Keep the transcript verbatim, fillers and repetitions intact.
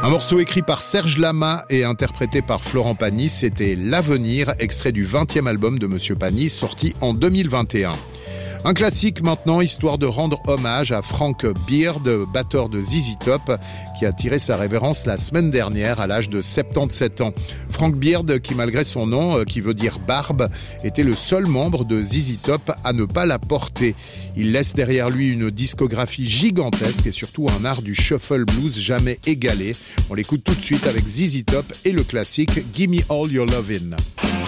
Un morceau écrit par Serge Lama et interprété par Florent Pagny, c'était L'Avenir, extrait du vingtième album de Monsieur Pagny, sorti en deux mille vingt et un. Un classique maintenant, histoire de rendre hommage à Frank Beard, batteur de Z Z Top, qui a tiré sa révérence la semaine dernière à l'âge de soixante-dix-sept ans. Frank Beard, qui malgré son nom, qui veut dire barbe, était le seul membre de Z Z Top à ne pas la porter. Il laisse derrière lui une discographie gigantesque et surtout un art du shuffle blues jamais égalé. On l'écoute tout de suite avec Z Z Top et le classique Gimme All Your Lovin'.